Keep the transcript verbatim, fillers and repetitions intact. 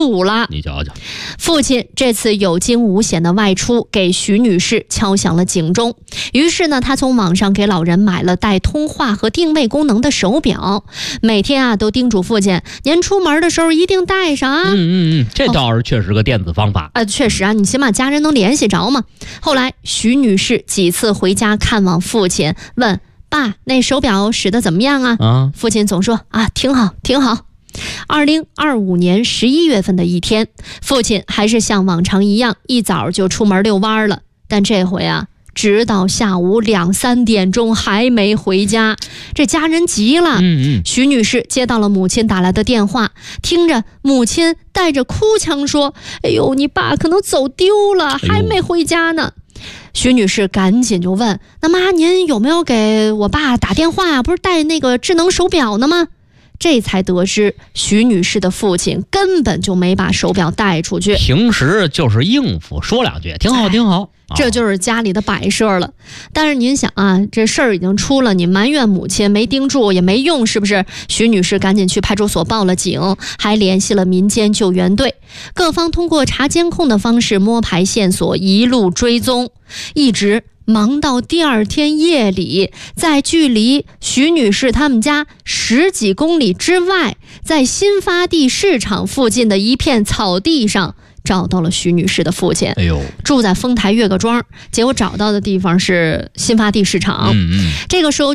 五了。 你瞧瞧， 父亲这次有惊无险的外出，给徐女士敲响了警钟。于是呢，他从网上给老人买了带通话和定位功能的手表，每天啊都叮嘱父亲，您出门的时候一定带上啊。 嗯嗯嗯，这倒是确实个电子方法。 呃，确实啊，你起码家人能联系着嘛。后来徐女士几次回家看望父亲，问爸，那手表使得怎么样啊？ 啊， 父亲总说啊，挺好，挺好。二零二五年十一月份的一天，父亲还是像往常一样，一早就出门遛弯了。但这回啊，直到下午两三点钟还没回家，这家人急了。 嗯嗯， 徐女士接到了母亲打来的电话，听着母亲带着哭腔说：“哎呦，你爸可能走丢了，还没回家呢。”徐女士赶紧就问：“那妈，您有没有给我爸打电话啊？不是带那个智能手表呢吗？”这才得知徐女士的父亲根本就没把手表带出去， 平时就是应付，说两句挺好挺好， 哎，这就是家里的摆设了。但是您想啊，这事儿已经出了，你埋怨母亲没盯住也没用，是不是？徐女士赶紧去派出所报了警，还联系了民间救援队，各方通过查监控的方式摸排线索，一路追踪，一直忙到第二天夜里，在距离徐女士他们家十几公里之外，在新发地市场附近的一片草地上找到了徐女士的父亲。 哎呦， 住在丰台岳各庄，结果找到的地方是新发地市场。 嗯嗯， 这个时候